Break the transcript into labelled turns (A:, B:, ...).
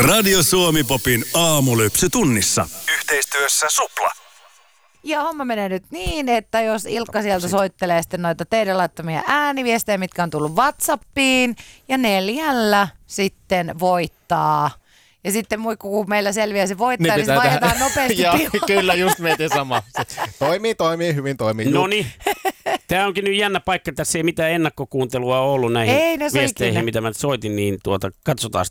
A: Radio Suomi Popin aamulypsy tunnissa. Yhteistyössä Supla.
B: Ja homma menee nyt niin, että jos Ilkka sieltä soittelee sitten noita teidän laittamia ääniviestejä, mitkä on tullut WhatsAppiin, ja 4 sitten voittaa. Ja sitten kun meillä selviää se voittaja, niin vaihdetaan nopeasti
C: Kyllä, just mietin sama. Toimii, hyvin toimii.
D: Noniin. Tämä onkin nyt jännä paikka. Tässä ei mitään ennakkokuuntelua ollut näihin viesteihin, mitä mä soitin, niin katsotaan